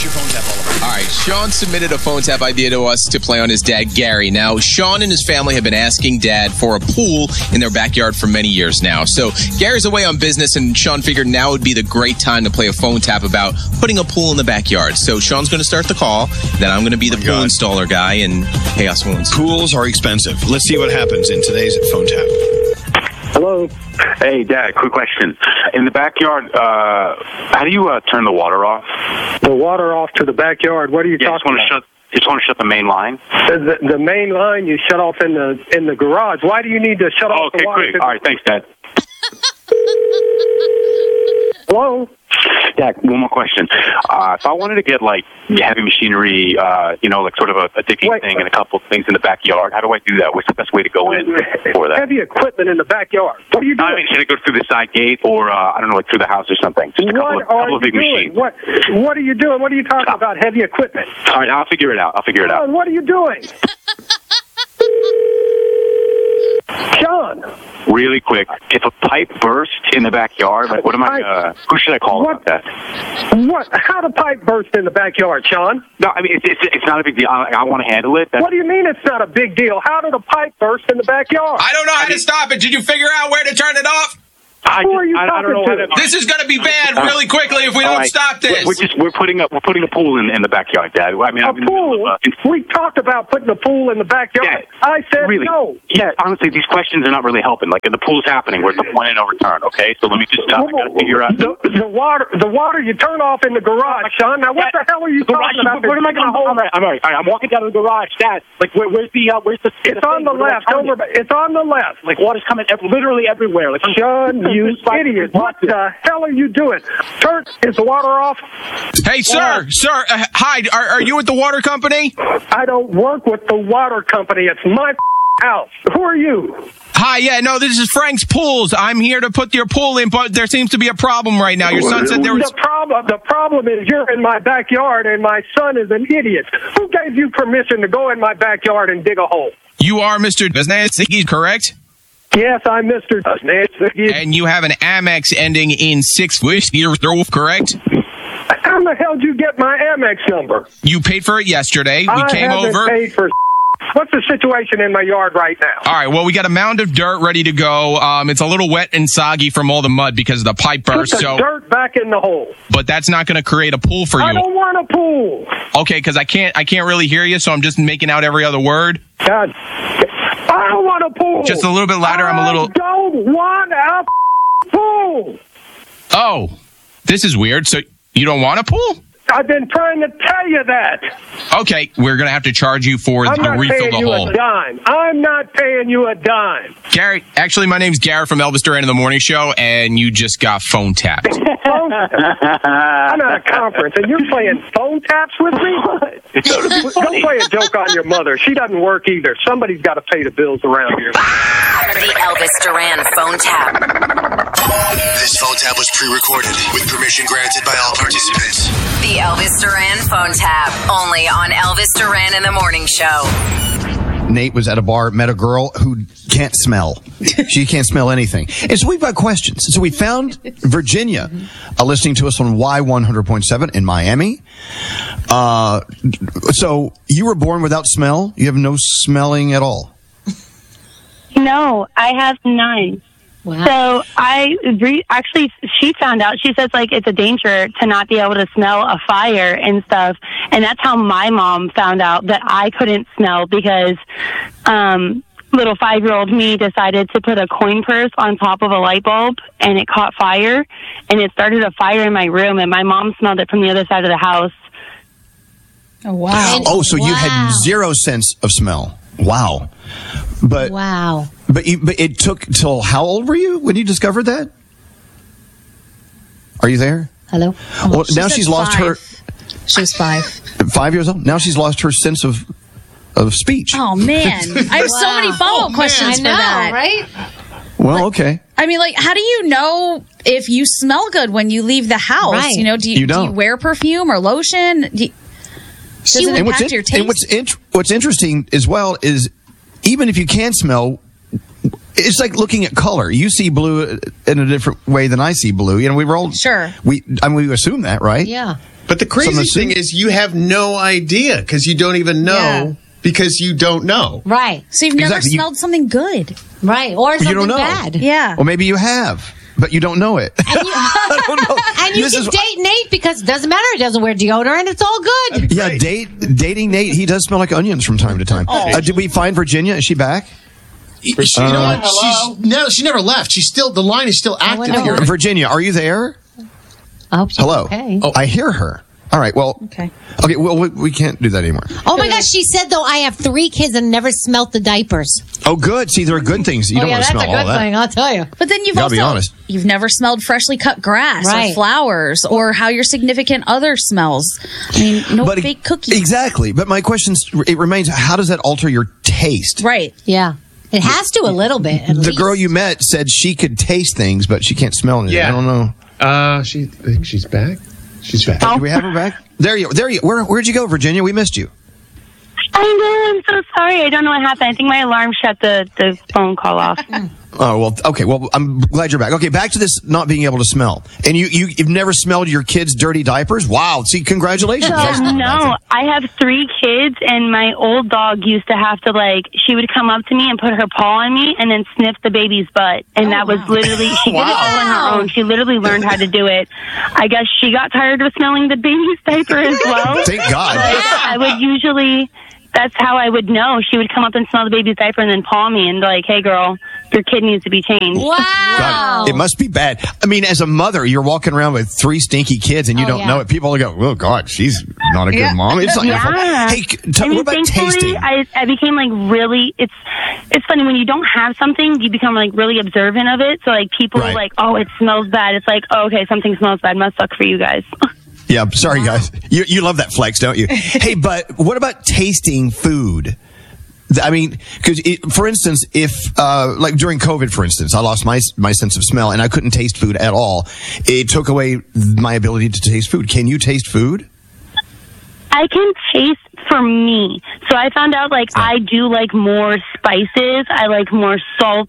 your phone tap all about? All right, Sean submitted a phone tap idea to us to play on his dad, Gary. Now, Sean and his family have been asking Dad for a pool in their backyard for many years now. So, Gary's away on business, and Sean figured now would be the great time to play a phone tap about putting a pool in the backyard. So, Sean's going to start the call, then I'm going to be the pool installer guy, and chaos will ensue. Pools are expensive. Let's see what happens in today's phone tap. Hello. Hey, Dad, quick question. In the backyard, how do you turn the water off? The water off to the backyard? What are you talking about? Just want to shut the main line. The main line you shut off in the garage. Why do you need to shut off the water? Okay, quick. All right, thanks, Dad. Hello? Dad, one more question. If I wanted to get, like, heavy machinery, like sort of a digging thing and a couple of things in the backyard, how do I do that? What's the best way to go in for that? Heavy equipment in the backyard. What are you doing? I mean, should I go through the side gate or, like through the house or something? Just a couple of big machines. What are you doing? What are you talking about, heavy equipment? All right, I'll figure it out. Sean, what are you doing? Sean. Really quick, if a pipe bursts in the backyard, like, what am I? Who should I call about that? What? How the pipe burst in the backyard, Sean? No, I mean it's not a big deal. I want to handle it. What do you mean it's not a big deal? How did a pipe burst in the backyard? I don't know how to stop it. Did you figure out where to turn it off? I don't know. This is going to be bad really quickly if we don't stop this. We're putting a pool in the backyard, Dad. I mean, a pool? We talked about putting a pool in the backyard. Dad, I said really? No. Yeah, honestly, these questions are not really helping. Like, the pool's happening. We're at the point in no return. Okay, so let me just I gotta figure out the water you turn off in the garage, Sean. Now, what the hell are you talking about? Where am I going to hold? I'm all right. I'm walking down to the garage, Dad. Like, where's the? It's on the left. It's on the left. Like, water's coming literally everywhere. Like, Sean, you idiot. What the hell are you doing? Is the water off? Hey, sir, hi. Are you at the water company? I don't work with the water company. It's my house. Who are you? Hi, no, this is Frank's Pools. I'm here to put your pool in, but there seems to be a problem right now. Your son said there was... The problem is you're in my backyard, and my son is an idiot. Who gave you permission to go in my backyard and dig a hole? You are Mr. Desnansky, correct? Yes, I'm Mr. Desnansky. And you have an Amex ending in 6 correct? How the hell did you get my Amex number? You paid for it yesterday. We came over. Paid for. What's the situation in my yard right now? All right, well, we got a mound of dirt ready to go. It's a little wet and soggy from all the mud because of the pipe burst. Put the dirt back in the hole. But that's not going to create a pool for you. I don't want a pool. Okay, because I can't really hear you, so I'm just making out every other word. God, I don't want a pool. Just a little bit louder. I don't want a pool. Oh, this is weird. So you don't want a pool? I've been trying to tell you that. Okay, we're going to have to charge you for the refill the hole. I'm not paying you a dime. Gary, actually, my name's Garrett from Elvis Duran in the Morning Show, and you just got phone tapped. I'm at a conference, and you're playing phone taps with me? Don't play a joke on your mother. She doesn't work either. Somebody's got to pay the bills around here. The Elvis Duran phone tap. This phone tap was pre-recorded with permission granted by all participants. The Elvis Duran phone tap, only on Elvis Duran in the Morning Show. Nate was at a bar, met a girl who can't smell. She can't smell anything. And so we've got questions. So we found Virginia listening to us on Y100.7 in Miami. So you were born without smell? You have no smelling at all? No, I have none. Wow. So actually, she found out, she says, like, it's a danger to not be able to smell a fire and stuff. And that's how my mom found out that I couldn't smell because little 5-year-old me decided to put a coin purse on top of a light bulb, and it caught fire, and it started a fire in my room, and my mom smelled it from the other side of the house. Oh, wow. Oh, so you had zero sense of smell. Wow. But it took till how old were you when you discovered that? Are you there? Hello? Well, now she's lost her. She was 5. 5 years old? Now she's lost her sense of speech. Oh, man. I have so many follow-up questions for that. Right? Well, okay. I mean, like, how do you know if you smell good when you leave the house? Right. You know, do you wear perfume or lotion? Does it impact your taste? And what's interesting as well is even if you can smell, it's like looking at color. You see blue in a different way than I see blue. You know, we were all sure. We assume that, right? Yeah. But the crazy thing is you have no idea because you don't even know because you don't know. Right. So you've never smelled something good. Right. Or something you don't know. bad. Yeah. Well, maybe you have, but you don't know it. And you, I don't know. And you can date Nate because it doesn't matter. He doesn't wear deodorant. It's all good. Yeah, dating Nate, he does smell like onions from time to time. Did we find Virginia? Is she back? You know what? She never left. She's still, the line is still active here. Virginia, are you there? I hope so. Hello. Okay. Oh, I hear her. All right. Well. Okay. Well, we can't do that anymore. Oh my gosh! She said though I have 3 kids and never smelt the diapers. Oh, good. See, there are good things. You don't want to smell all that. That's a good thing. I'll tell you. But then you've be honest. You've never smelled freshly cut grass or flowers or how your significant other smells. I mean, no fake cookies. Exactly. But my question remains: how does that alter your taste? Right. Yeah. It has to a little bit. At least. Girl you met said she could taste things, but she can't smell anything. Yeah. I don't know. I think she's back. She's back. Do we have her back? There you. Where'd you go, Virginia? We missed you. I know. I'm so sorry. I don't know what happened. I think my alarm shut the phone call off. Oh, well, okay. Well, I'm glad you're back. Okay, back to this not being able to smell. And you've never smelled your kids' dirty diapers? Wow. See, congratulations. No, I have 3 kids, and my old dog used to have to, she would come up to me and put her paw on me and then sniff the baby's butt. And that was literally, she did it all on her own. She literally learned how to do it. I guess she got tired of smelling the baby's diaper as well. Thank God. I would usually... That's how I would know. She would come up and smell the baby's diaper and then paw me and be like, hey, girl, your kid needs to be changed. Wow. God, it must be bad. I mean, as a mother, you're walking around with 3 stinky kids and you don't know it. People go, oh, God, she's not a good mom. It's not your fault. Hey, what about tasting? I became really, it's funny, when you don't have something, you become really observant of it. So people are like, oh, it smells bad. It's like, oh, okay, something smells bad. Must suck for you guys. Yeah, sorry, guys. You love that flex, don't you? Hey, but what about tasting food? I mean, because, for instance, if, during COVID, for instance, I lost my sense of smell and I couldn't taste food at all. It took away my ability to taste food. Can you taste food? I can taste for me. So I found out I do like more spices. I like more salts.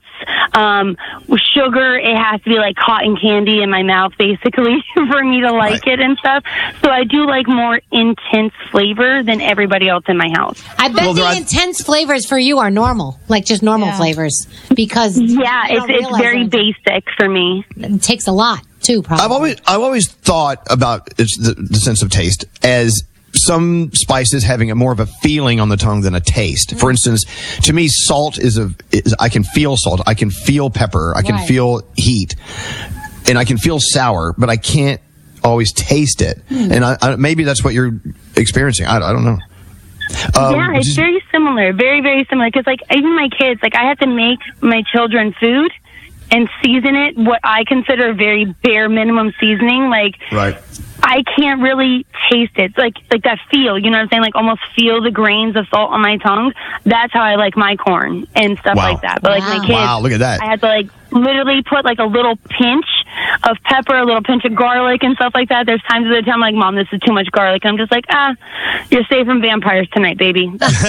Sugar, it has to be like cotton candy in my mouth, basically, for me to like it and stuff. So I do like more intense flavor than everybody else in my house. I bet the intense flavors for you are normal, just normal flavors, because it's very basic for me. It takes a lot too. Probably. I've always thought about the sense of taste as some spices having more of a feeling on the tongue than a taste. For instance, to me, salt is I can feel salt. I can feel pepper. I can feel heat. And I can feel sour, but I can't always taste it. And I maybe that's what you're experiencing. I don't know. It's very similar. Very, very similar. Because, even my kids, I have to make my children food and season it what I consider very bare minimum seasoning. Right. I can't really taste it. It's like that feel, you know what I'm saying? Almost feel the grains of salt on my tongue. That's how I like my corn and stuff like that. But my kids, look at that. I had to literally put a little pinch of pepper, a little pinch of garlic and stuff like that. There's times of the time I'm like, Mom, this is too much garlic. And I'm just like, you're safe from vampires tonight, baby.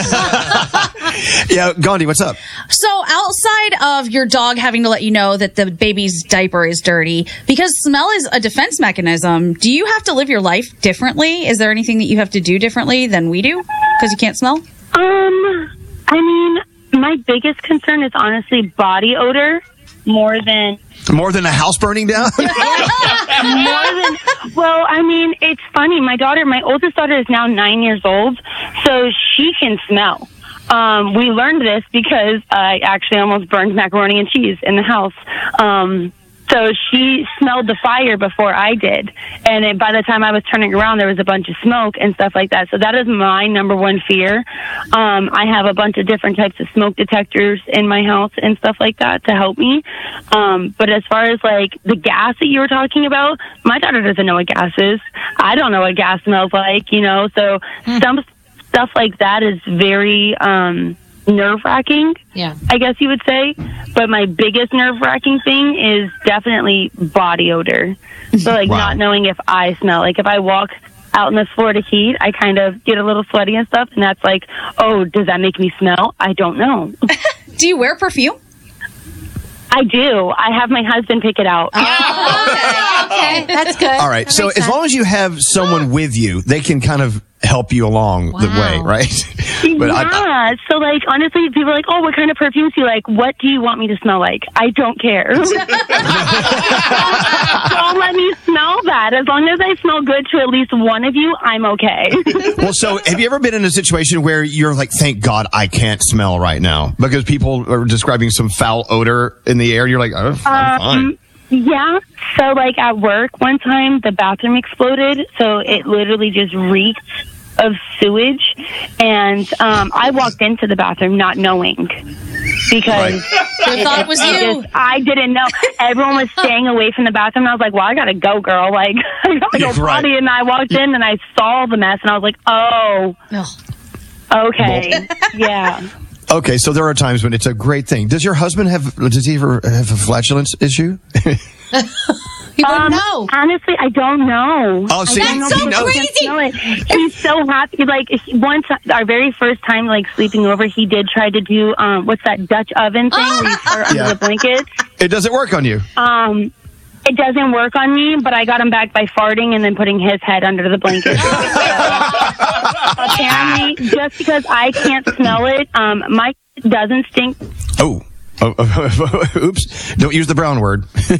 Yeah, Gandhi, what's up? So outside of your dog having to let you know that the baby's diaper is dirty, because smell is a defense mechanism, do you have to live your life differently? Is there anything that you have to do differently than we do because you can't smell? I mean, my biggest concern is honestly body odor more than a house burning down? It's funny. My oldest daughter is now 9 years old, so she can smell. We learned this because I actually almost burned macaroni and cheese in the house. So she smelled the fire before I did. And by the time I was turning around, there was a bunch of smoke and stuff like that. So that is my number one fear. I have a bunch of different types of smoke detectors in my house and stuff like that to help me. But as far as the gas that you were talking about, my daughter doesn't know what gas is. I don't know what gas smells like, so some stuff like that is very, nerve-wracking, I guess you would say. But my biggest nerve-wracking thing is definitely body odor. So, not knowing if I smell. If I walk out in the Florida heat, I kind of get a little sweaty and stuff, and that's does that make me smell? I don't know. Do you wear perfume? I do. I have my husband pick it out. Oh, okay. Okay, that's good. All right. So as long as you have someone with you, they can kind of help you along the way, right? So, like, honestly, people are like, oh, what kind of perfumes do you like? What do you want me to smell like? I don't care. Don't let me smell that. As long as I smell good to at least one of you, I'm okay. Well, so have you ever been in a situation where you're like, thank God I can't smell right now? Because people are describing some foul odor in the air. And you're like, oh, I'm fine. Yeah. So, like, at work one time, the bathroom exploded. So it literally just reeked of sewage. And I walked into the bathroom not knowing. Because they thought it was you. I didn't know. Everyone was staying away from the bathroom. And I was like, well, I got to go, girl. Like, I got to go potty. And I walked in and I saw the mess. And I was like, oh, okay. Yeah. Okay, so there are times when it's a great thing. Does he ever have a flatulence issue? He wouldn't know. Honestly, I don't know. Oh, see, that's so crazy. He's so happy. Like, once, our very first time, like, sleeping over, he did try to do, what's that Dutch oven thing where you fart under the blanket? It doesn't work on you. It doesn't work on me, but I got him back by farting and then putting his head under the blanket. Apparently, just because I can't smell it, my doesn't stink. Oh, oops. Don't use the brown word.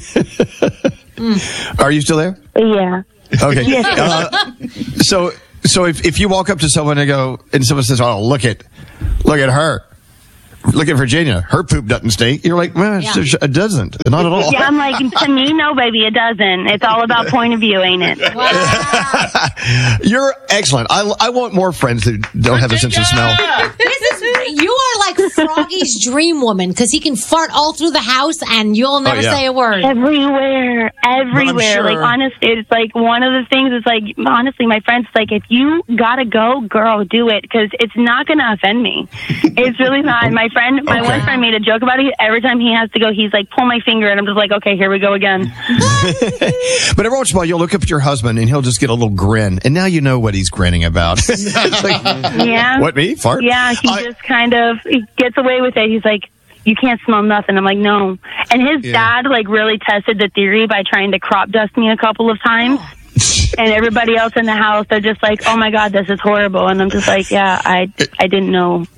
Are you still there? Yeah. Okay. Yes. So if you walk up to someone and someone says, oh, look at her. Look at Virginia. Her poop doesn't stink. You're like, well, it doesn't. Not at all. Yeah, I'm like, to me, no, baby, it doesn't. It's all about point of view, ain't it? Wow. You're excellent. I want more friends that don't have a sense of smell. You are like Froggy's dream woman because he can fart all through the house and you'll never say a word. Everywhere. Sure. Like, honestly, it's like one of the things is like, honestly, my friends, like, if you gotta go, girl, do it because it's not gonna offend me. It's really not. My one friend made a joke about it. Every time he has to go, he's like, pull my finger, and I'm just like, okay, here we go again. But every once in a while, you'll look up at your husband, and he'll just get a little grin, and now you know what he's grinning about. Like, yeah. What, me? Fart? Yeah, just kind of he gets away with it. He's like, you can't smell nothing. I'm like, no. And his dad, like, really tested the theory by trying to crop dust me a couple of times. And everybody else in the house, they're just like, oh, my God, this is horrible. And I'm just like, yeah, I didn't know.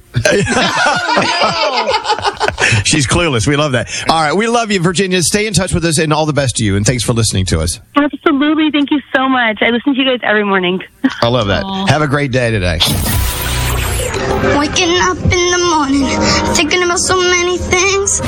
She's clueless. We love that. All right. We love you, Virginia. Stay in touch with us and all the best to you. And thanks for listening to us. Absolutely. Thank you so much. I listen to you guys every morning. I love that. Aww. Have a great day today. Waking up in the morning, thinking about so many things.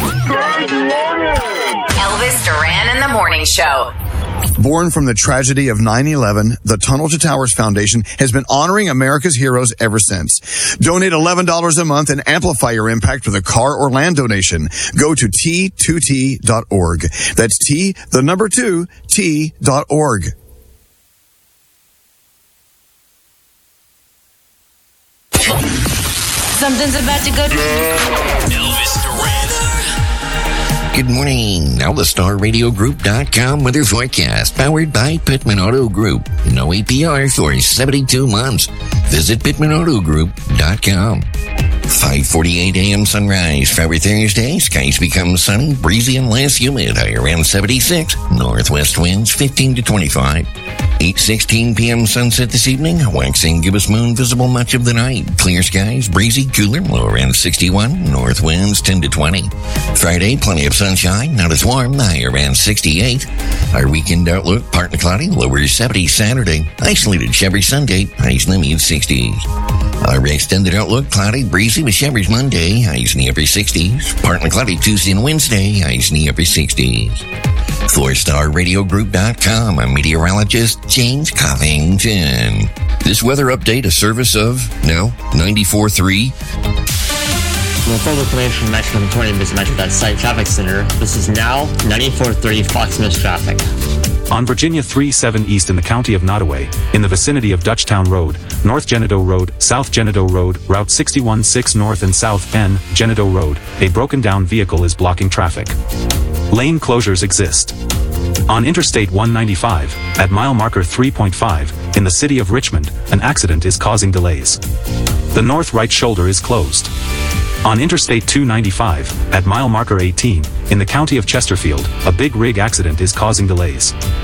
Elvis Duran in the Morning Show. Born from the tragedy of 9/11, the Tunnel to Towers Foundation has been honoring America's heroes ever since. Donate $11 a month and amplify your impact with a car or land donation. Go to T2T.org. That's T2T.org. Something's about to go down. Elvis Duran. Good morning. Now the StarRadioGroup.com weather forecast powered by Pittman Auto Group. No APR for 72 months. Visit PittmanAutoGroup.com. 5:48 a.m. sunrise. For Thursday, skies become sunny, breezy, and less humid. High around 76. Northwest winds 15 to 25. 8:16 p.m. sunset this evening. Waxing gibbous moon visible much of the night. Clear skies, breezy, cooler, low around 61. North winds 10 to 20. Friday, plenty of sunshine, not as warm. High around 68. Our weekend outlook, partly cloudy, lower 70 Saturday. Isolated showery Sunday, highs in the mid-60s. Our extended outlook, cloudy, breezy with showers Monday, highs in the upper 60s. Partly cloudy Tuesday and Wednesday, highs in the upper 60s. For StarRadioGroup.com, I'm meteorologist James Covington. This weather update, a service of, 94.3. Well, full information from Metro 20 Metro.site Traffic Center. This is now 94.3 Fox News traffic. On Virginia 3-7 East in the county of Nottoway, in the vicinity of Dutchtown Road, North Genedo Road, South Genedo Road, Route 61-6 North and South N. Genedo Road, a broken down vehicle is blocking traffic. Lane closures exist. On Interstate 195, at mile marker 3.5, in the city of Richmond, an accident is causing delays. The north right shoulder is closed. On Interstate 295, at mile marker 18, in the county of Chesterfield, a big rig accident is causing delays.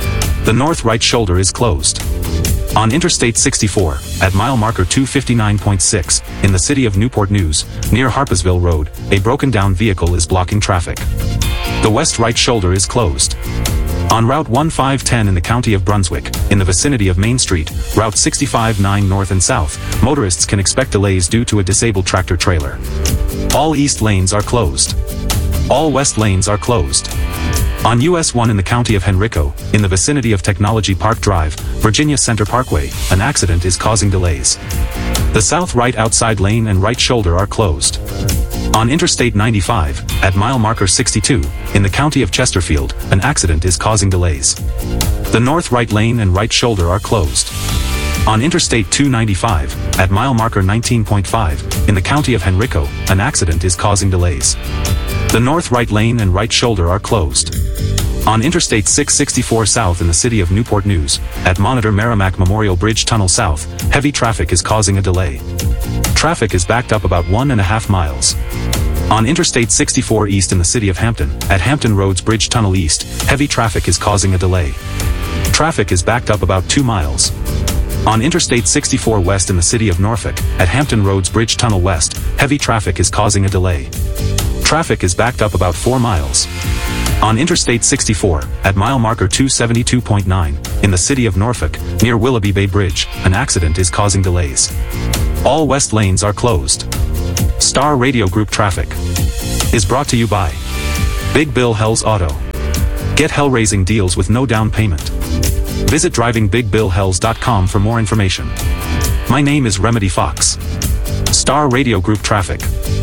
The north right shoulder is closed. On Interstate 64, at mile marker 259.6, in the city of Newport News, near Harpersville Road, a broken-down vehicle is blocking traffic. The west right shoulder is closed. On Route 1510 in the county of Brunswick, in the vicinity of Main Street, Route 65-9 north and south, motorists can expect delays due to a disabled tractor-trailer. All east lanes are closed. All west lanes are closed. On US 1 in the county of Henrico, in the vicinity of Technology Park Drive, Virginia Center Parkway, an accident is causing delays. The south right outside lane and right shoulder are closed. On Interstate 95, at mile marker 62, in the county of Chesterfield, an accident is causing delays. The north right lane and right shoulder are closed. On Interstate 295, at mile marker 19.5, in the county of Henrico, an accident is causing delays. The north right lane and right shoulder are closed. On Interstate 664 South in the city of Newport News, at Monitor Merrimack Memorial Bridge Tunnel South, heavy traffic is causing a delay. Traffic is backed up about 1.5 miles. On Interstate 64 East in the city of Hampton, at Hampton Roads Bridge Tunnel East, heavy traffic is causing a delay. Traffic is backed up about 2 miles. On Interstate 64 West in the city of Norfolk, at Hampton Roads Bridge Tunnel West, heavy traffic is causing a delay. Traffic is backed up about 4 miles. On Interstate 64, at mile marker 272.9, in the city of Norfolk, near Willoughby Bay Bridge, an accident is causing delays. All west lanes are closed. Star Radio Group Traffic is brought to you by Big Bill Hell's Auto. Get hell-raising deals with no down payment. Visit drivingbigbillhells.com for more information. My name is Remedy Fox. Star Radio Group Traffic.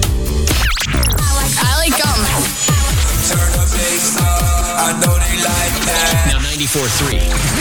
I like gum. Now 94.3.